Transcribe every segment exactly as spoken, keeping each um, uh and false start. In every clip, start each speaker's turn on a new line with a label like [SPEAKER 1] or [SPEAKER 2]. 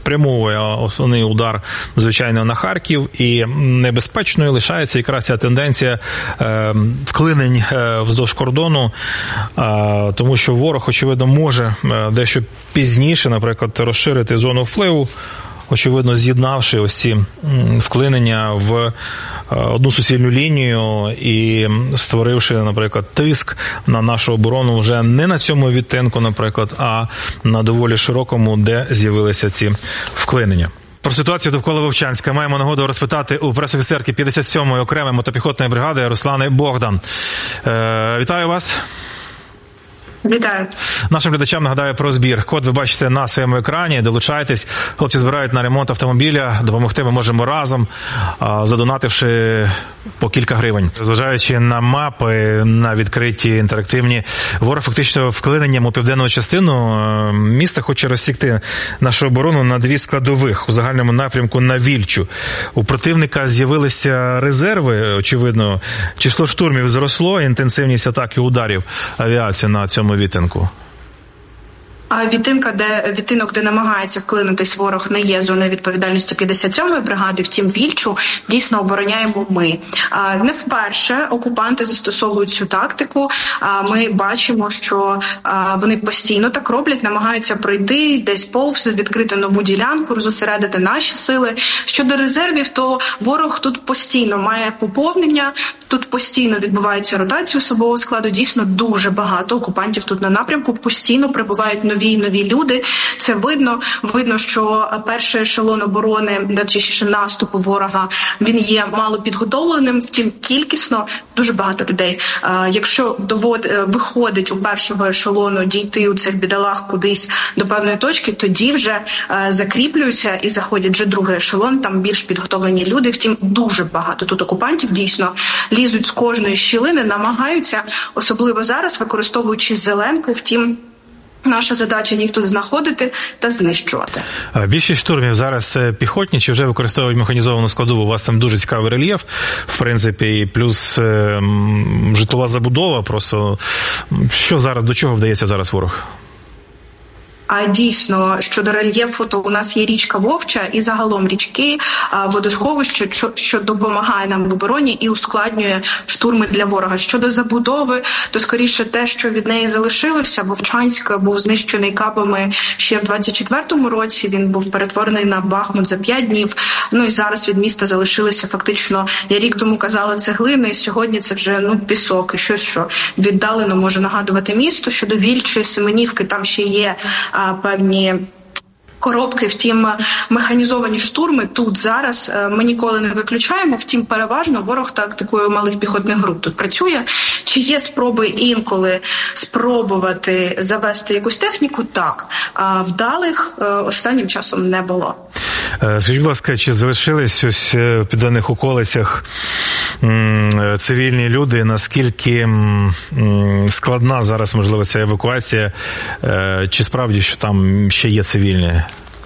[SPEAKER 1] спрямовує основний удар, звичайно, на Харків, і небезпечною лишається якраз ця тенденція вклинень вздовж кордону, тому що ворог, очевидно, може дещо пізніше, наприклад, розширити зону впливу, очевидно, з'єднавши ось ці вклинення в одну суцільну лінію і створивши, наприклад, тиск на нашу оборону вже не на цьому відтинку, наприклад, а на доволі широкому, де з'явилися ці вклинення. Про ситуацію довкола Вовчанська маємо нагоду розпитати у пресофіцерки п'ятдесят сьомої окремої мотопіхотної бригади Руслани Богдан. Е, вітаю вас.
[SPEAKER 2] Вітаю.
[SPEAKER 1] Нашим глядачам нагадаю про збір. Код ви бачите на своєму екрані. Долучайтесь. Хлопці збирають на ремонт автомобіля. Допомогти ми можемо разом, задонативши по кілька гривень. Зважаючи на мапи, на відкриті, інтерактивні, ворог фактично вклиненням у південну частину міста хоче розсікти нашу оборону на дві складових у загальному напрямку на Вільчу. У противника з'явилися резерви, очевидно. Число штурмів зросло, інтенсивність атак і ударів авіації на цьому відтинку.
[SPEAKER 2] А відтинка, де відтинок, де намагається вклинитись ворог, не є зоною відповідальності п'ятдесят сьомої бригади. Втім, Вільчу дійсно обороняємо ми. А не вперше окупанти застосовують цю тактику. А ми бачимо, що а, вони постійно так роблять, намагаються пройти десь повз, відкрити нову ділянку, зосередити наші сили. Щодо резервів, то ворог тут постійно має поповнення, тут постійно відбувається ротація особового складу. Дійсно дуже багато окупантів тут на напрямку, постійно прибувають нові Нові нові люди. Це видно. Видно, що перший ешелон оборони, точніше наступу ворога, він є мало підготовленим, втім кількісно дуже багато людей. Якщо довод виходить у першого ешелону дійти у цих бідолах кудись до певної точки, тоді вже закріплюються і заходять вже другий ешелон, там більш підготовлені люди. Втім, дуже багато тут окупантів дійсно лізуть з кожної щілини, намагаються, особливо зараз, використовуючи зеленку, втім, наша задача їх тут знаходити та знищувати.
[SPEAKER 1] Більшість штурмів зараз піхотні, чи вже використовують механізовану складову? У вас там дуже цікавий рельєф, в принципі, і плюс е, житлова забудова. Просто що зараз, до чого вдається зараз ворог?
[SPEAKER 2] А дійсно, щодо рельєфу, то у нас є річка Вовча і загалом річки, водосховище, що допомагає нам в обороні і ускладнює штурми для ворога. Щодо забудови, то скоріше те, що від неї залишилося. Вовчанськ був знищений кабами ще в двадцять четвертому році, він був перетворений на Бахмут за п'ять днів. Ну і зараз від міста залишилися фактично, я рік тому казала, цеглини, сьогодні це вже ну пісок і щось, що віддалено може нагадувати місто. Щодо Вільчі, Семенівки, там ще є певні коробки, втім, механізовані штурми тут зараз ми ніколи не виключаємо, втім, переважно ворог тактикою малих піхотних груп тут працює. Чи є спроби інколи спробувати завести якусь техніку? Так. А вдалих останнім часом не було.
[SPEAKER 1] Скажіть, будь ласка, чи залишились ось в південних околицях цивільні люди? Наскільки складна зараз, можливо, ця евакуація? Чи справді, що там ще є цивільні?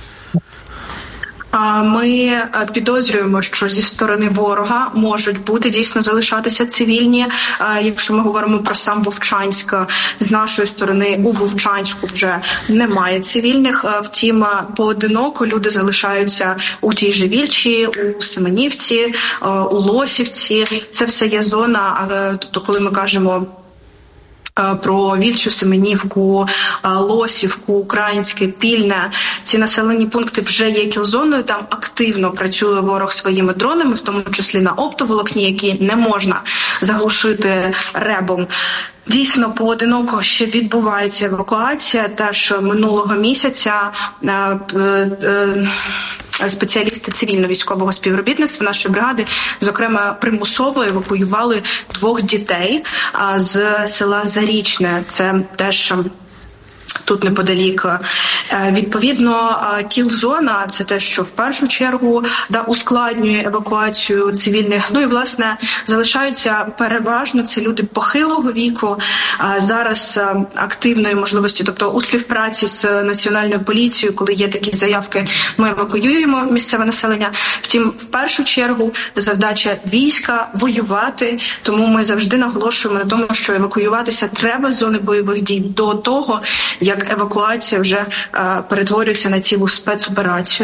[SPEAKER 2] Ми підозрюємо, що зі сторони ворога можуть бути дійсно залишатися цивільні. Якщо ми говоримо про сам Вовчанськ, з нашої сторони у Вовчанську вже немає цивільних. Втім, поодиноко люди залишаються у тій же Вільчі, у Семенівці, у Лосівці. Це все є зона, тобто коли ми кажемо про Вільчу, Семенівку, Лосівку, Українське, Пільне. Ці населені пункти вже є кілзоною, там активно працює ворог своїми дронами, в тому числі на оптоволокні, які не можна заглушити ребом. Дійсно, поодиноко ще відбувається евакуація. Теж минулого місяця спеціалісти цивільно-військового співробітництва нашої бригади, зокрема, примусово евакуювали двох дітей з села Зарічне. Це теж тут неподалік. Відповідно, кіл-зона – це те, що в першу чергу да, ускладнює евакуацію цивільних. Ну і, власне, залишаються переважно це люди похилого віку. Зараз активної можливості, тобто у співпраці з Національною поліцією, коли є такі заявки, ми евакуюємо місцеве населення. Втім, в першу чергу задача війська – воювати, тому ми завжди наголошуємо на тому, що евакуюватися треба з зони бойових дій до того, як евакуація вже перетворюється на цілу спецоперацію.